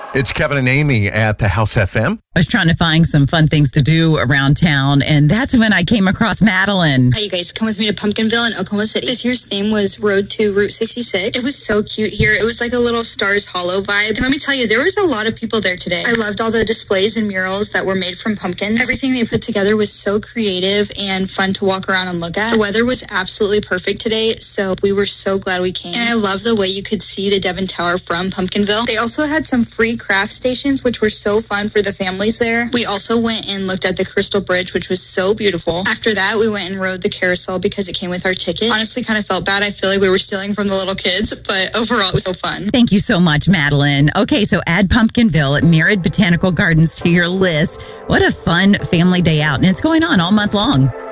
It's Kevin and Amy at the House FM. I was trying to find some fun things to do around town, and that's when I came across Madeline. Hi, you guys. Come with me to Pumpkinville in Oklahoma City. This year's theme was Road to Route 66. It was so cute here. It was like a little Stars Hollow vibe. And let me tell you, there was a lot of people there today. I loved all the displays and murals that were made from pumpkins. Everything they put together was so creative and fun to walk around and look at. The weather was absolutely perfect today, so we were so glad we came. And I love the way you could see the Devon Tower from Pumpkinville. They also had some free craft stations, which were so fun for the families there. We also went and looked at the Crystal Bridge, which was so beautiful. After that, we went and rode the carousel because it came with our ticket. Honestly, kind of felt bad. I feel like we were stealing from the little kids, but overall, it was so fun. Thank you so much, Madeline. Okay, so add Pumpkinville at Merritt Botanical Gardens to your list. What a fun family day out, and it's going on all month long.